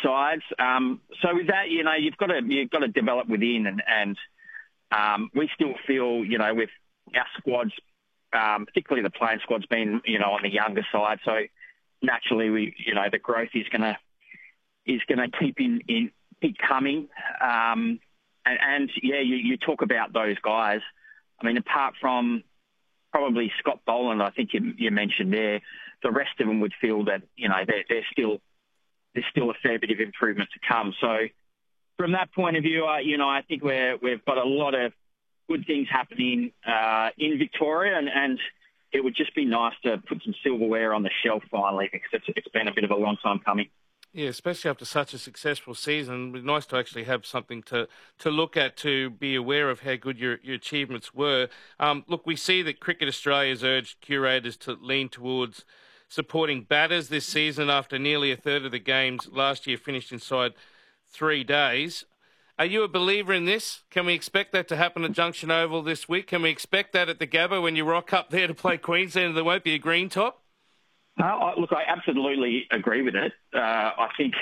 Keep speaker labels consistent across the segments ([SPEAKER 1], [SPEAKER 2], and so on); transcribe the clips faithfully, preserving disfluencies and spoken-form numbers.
[SPEAKER 1] sides. Um, so with that, you know, you've got to you've got to develop within, and, and um, we still feel, you know, with our squads, um, particularly the playing squad's been, you know, on the younger side. So naturally, we, you know, the growth is gonna is gonna keep in, in keep coming. Um, and, and yeah, you, you talk about those guys. I mean, apart from probably Scott Boland, I think you, you mentioned there, the rest of them would feel that, you know, they're, they're still there's still a fair bit of improvement to come. So from that point of view, uh, you know, I think we're, we've got a lot of good things happening uh, in Victoria, and, and it would just be nice to put some silverware on the shelf finally, because it's, it's been a bit of a long time coming.
[SPEAKER 2] Yeah, especially after such a successful season. It'd be nice to actually have something to, to look at, to be aware of how good your, your achievements were. Um, look, we see that Cricket Australia has urged curators to lean towards supporting batters this season after nearly a third of the games last year finished inside three days. Are you a believer in this? Can we expect that to happen at Junction Oval this week? Can we expect that at the Gabba when you rock up there to play Queensland and there won't be a green top?
[SPEAKER 1] Uh, I, look, I absolutely agree with it. Uh, I think,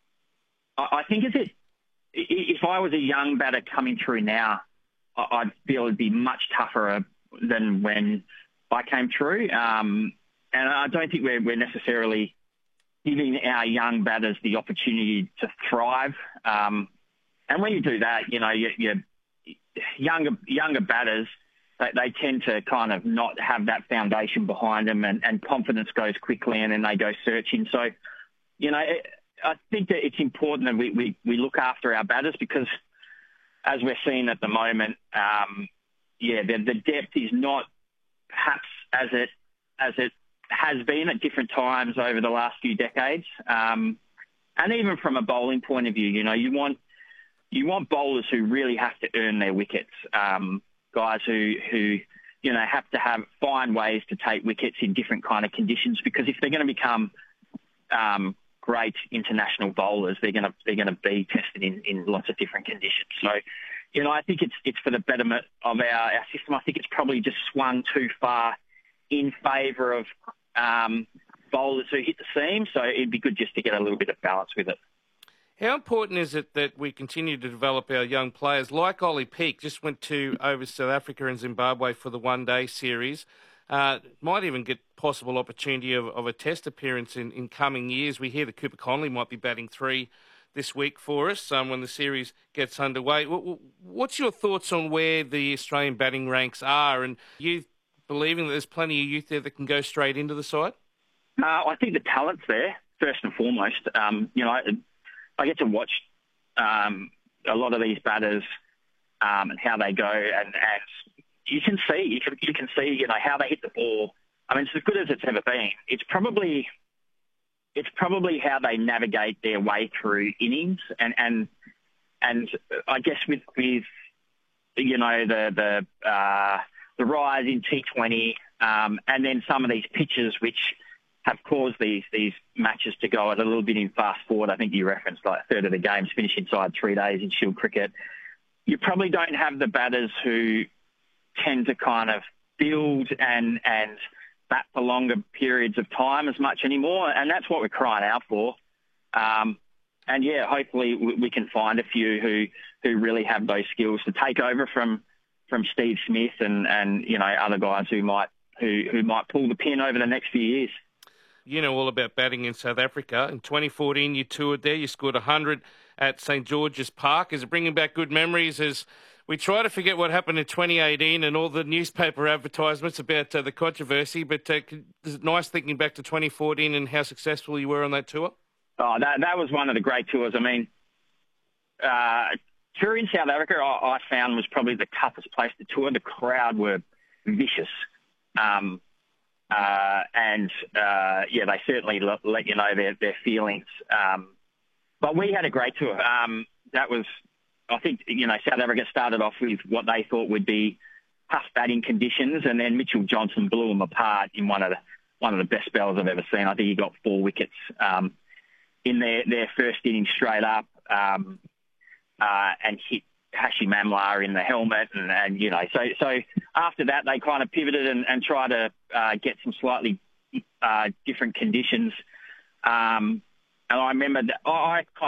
[SPEAKER 1] I, I think is it, if I was a young batter coming through now, I, I'd feel it'd be much tougher than when I came through. Um, and I don't think we're, we're necessarily giving our young batters the opportunity to thrive. Um, and when you do that, you know, you, you younger younger batters, They, they tend to kind of not have that foundation behind them, and, and confidence goes quickly, and then they go searching. So, you know, it, I think that it's important that we, we, we look after our batters, because as we're seeing at the moment, um, yeah, the, the depth is not perhaps as it as it has been at different times over the last few decades. Um, and even from a bowling point of view, you know, you want you want bowlers who really have to earn their wickets. Um, guys who, who, you know, have to have find ways to take wickets in different kind of conditions, because if they're going to become um, great international bowlers, they're going to they're going to be tested in, in lots of different conditions. So, you know, I think it's it's for the betterment of our, our system. I think it's probably just swung too far in favour of um, bowlers who hit the seam. So it'd be good just to get a little bit of balance with it.
[SPEAKER 2] How important is it that we continue to develop our young players? Like Ollie Peake, just went to over South Africa and Zimbabwe for the one-day series. Uh, might even get possible opportunity of, of a test appearance in, in coming years. We hear that Cooper Conley might be batting three this week for us um, when the series gets underway. What's your thoughts on where the Australian batting ranks are, and you believing that there's plenty of youth there that can go straight into the side?
[SPEAKER 1] Uh, I think the talent's there, first and foremost. Um, you know, I get to watch um, a lot of these batters um, and how they go, and, and you can see, you can, you can see, you know, how they hit the ball. I mean, it's as good as it's ever been. It's probably, it's probably how they navigate their way through innings, and and and I guess with with you know the the uh, the rise in T twenty, um, and then some of these pitches which have caused these these matches to go a little bit in fast forward. I think you referenced like a third of the games finish inside three days in Shield cricket. You probably don't have the batters who tend to kind of build and and bat for longer periods of time as much anymore, and that's what we're crying out for. Um, and yeah, hopefully we, we can find a few who who really have those skills to take over from from Steve Smith and and you know other guys who might who who might pull the pin over the next few years.
[SPEAKER 2] You know all about batting in South Africa. In twenty fourteen, you toured there. You scored one hundred at St George's Park. Is it bringing back good memories as we try to forget what happened in twenty eighteen and all the newspaper advertisements about uh, the controversy? But uh, is it nice thinking back to twenty fourteen and how successful you were on that tour?
[SPEAKER 1] Oh, that that was one of the great tours. I mean, uh, touring South Africa, I, I found was probably the toughest place to tour. The crowd were vicious. Um, Uh, and, uh, yeah, they certainly let, let you know their, their feelings. Um, but we had a great tour. Um, that was, I think, you know, South Africa started off with what they thought would be tough batting conditions, and then Mitchell Johnson blew them apart in one of the one of the best spells I've ever seen. I think he got four wickets um, in their, their first inning straight up um, uh, and hit Hashim Amla in the helmet, and, and you know, so so after that they kind of pivoted and, and tried to uh, get some slightly uh, different conditions. Um, and I remember that I kind